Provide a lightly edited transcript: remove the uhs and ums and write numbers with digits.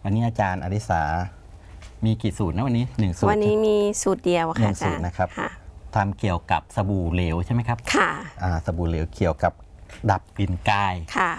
วันนี้อาจารย์อริสามีกี่สูตรนะวันนี้1 สูตรวันนี้มีสูตรเดียวค่ะอาจารย์นะครับทำเกี่ยวกับสบู่เหลวใช่ไหมครับค่ะสบู่เหลวเกี่ยวกับดับกลิ่นกายค่ะ